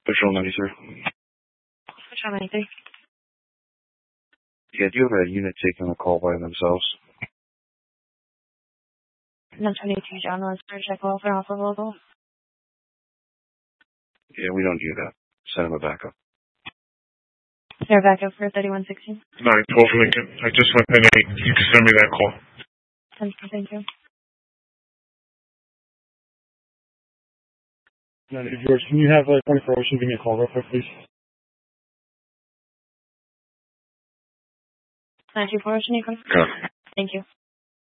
Patrol 93. Patrol 93. Yeah, do you have a unit taking a call by themselves? 122 John Lawrence for check off and off of local. Yeah, we don't do that. Send them a backup. They're back up for 3116. 912 Lincoln. I just went 10-8. You can send me that call. Thank you. George, can you have 24 Ocean give me a call real quick, please? 924 Ocean, you come? Got it. Thank you.